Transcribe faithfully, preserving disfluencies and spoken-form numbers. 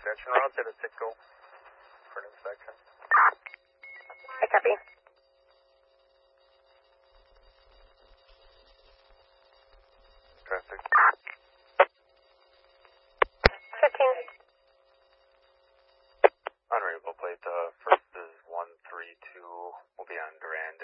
extension route to the Sitco for an inspection. I copy. Traffic. fifteen. Unreadable plate, uh, first is one three two, will be on Durand